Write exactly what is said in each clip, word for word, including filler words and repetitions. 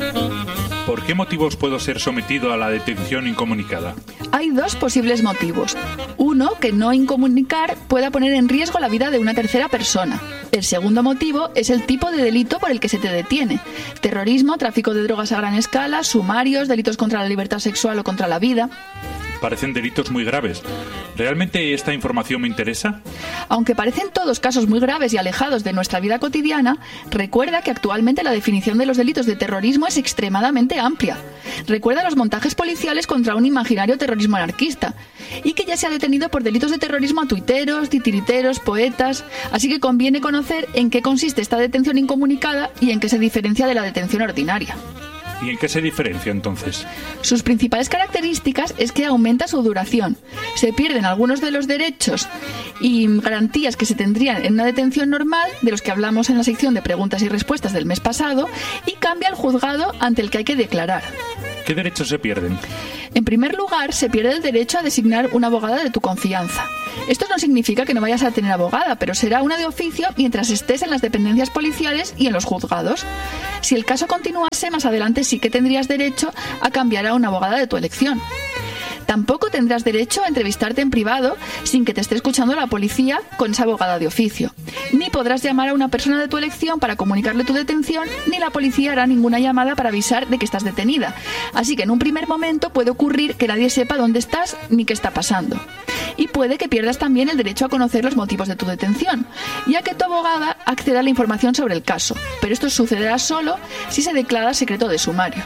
¿Por qué motivos puedo ser sometido a la detención incomunicada? Hay dos posibles motivos. Uno, que no incomunicar pueda poner en riesgo la vida de una tercera persona. El segundo motivo es el tipo de delito por el que se te detiene. Terrorismo, tráfico de drogas a gran escala, sumarios, delitos contra la libertad sexual o contra la vida. Parecen delitos muy graves. ¿Realmente esta información me interesa? Aunque parecen todos casos muy graves y alejados de nuestra vida cotidiana, recuerda que actualmente la definición de los delitos de terrorismo es extremadamente amplia. Recuerda los montajes policiales contra un imaginario terrorismo anarquista y que ya se ha detenido por delitos de terrorismo a tuiteros, titiriteros, poetas, así que conviene conocer en qué consiste esta detención incomunicada y en qué se diferencia de la detención ordinaria. ¿Y en qué se diferencia entonces? Sus principales características es que aumenta su duración. Se pierden algunos de los derechos y garantías que se tendrían en una detención normal, de los que hablamos en la sección de preguntas y respuestas del mes pasado, y cambia el juzgado ante el que hay que declarar. ¿Qué derechos se pierden? En primer lugar, se pierde el derecho a designar una abogada de tu confianza. Esto no significa que no vayas a tener abogada, pero será una de oficio mientras estés en las dependencias policiales y en los juzgados. Si el caso continuase, más adelante sí que tendrías derecho a cambiar a una abogada de tu elección. Tampoco tendrás derecho a entrevistarte en privado sin que te esté escuchando la policía con esa abogada de oficio. Ni podrás llamar a una persona de tu elección para comunicarle tu detención, ni la policía hará ninguna llamada para avisar de que estás detenida. Así que en un primer momento puede ocurrir que nadie sepa dónde estás ni qué está pasando. Y puede que pierdas también el derecho a conocer los motivos de tu detención, ya que tu abogada acceda a la información sobre el caso. Pero esto sucederá solo si se declara secreto de sumario.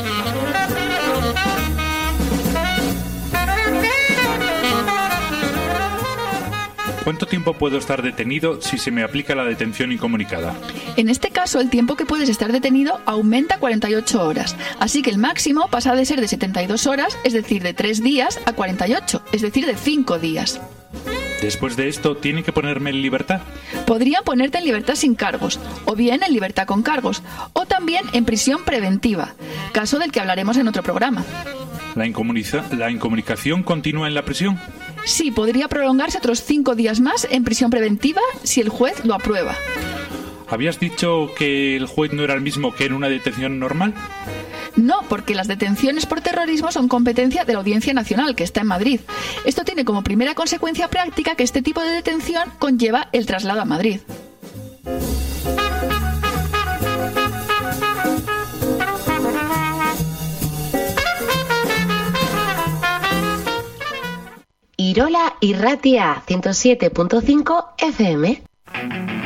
¿Cuánto tiempo puedo estar detenido si se me aplica la detención incomunicada? En este caso, el tiempo que puedes estar detenido aumenta a cuarenta y ocho horas, así que el máximo pasa de ser de setenta y dos horas, es decir, de tres días, a cuarenta y ocho, es decir, de cinco días. Después de esto, ¿tienen que ponerme en libertad? Podrían ponerte en libertad sin cargos, o bien en libertad con cargos, o también en prisión preventiva, caso del que hablaremos en otro programa. ¿La, incomunica- ¿La incomunicación continúa en la prisión? Sí, podría prolongarse otros cinco días más en prisión preventiva si el juez lo aprueba. ¿Habías dicho que el juez no era el mismo que en una detención normal? No, porque las detenciones por terrorismo son competencia de la Audiencia Nacional, que está en Madrid. Esto tiene como primera consecuencia práctica que este tipo de detención conlleva el traslado a Madrid. Irola Irratia ciento siete punto cinco F M.